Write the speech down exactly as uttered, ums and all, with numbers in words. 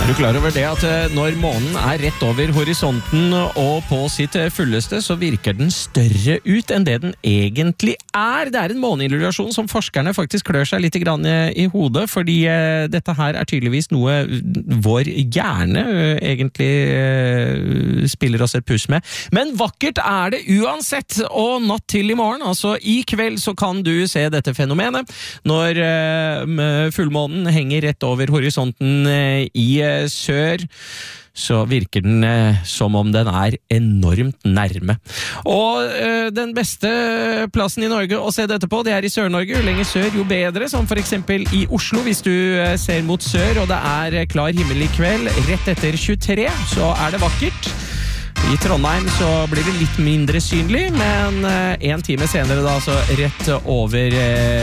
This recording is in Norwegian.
Er du klar over det at når månen er rett over horisonten og på sitt fulleste, så virker den større ut enn det den egentlig er? Det er en måneillustrasjon som forskerne faktisk klør seg litt grann i hodet, fordi dette her er tydeligvis noe vår hjerne egentlig spiller oss et puss med. Men vakkert er det uansett, og natt til i morgen, altså i kveld, så kan du se dette fenomenet når fullmånen henger rett over horisonten i sør, så virker den eh, som om den er enormt nærme. Og eh, den beste plassen i Norge å se dette på, det er i Sør-Norge. Jo lenger sør, jo bedre, som for eksempel i Oslo, hvis du eh, ser mot sør, og det er klar himmel i kveld, rett etter tjuetre, så er det vakkert. I Trondheim så blir det litt mindre synlig, men eh, en time senere da, så rett over eh,